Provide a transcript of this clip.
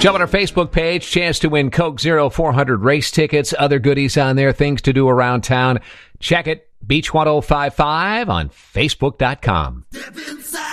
Jump on our Facebook page, chance to win Coke Zero 400 race tickets, other goodies on there, things to do around town. Check it, Beach 1055 on Facebook.com.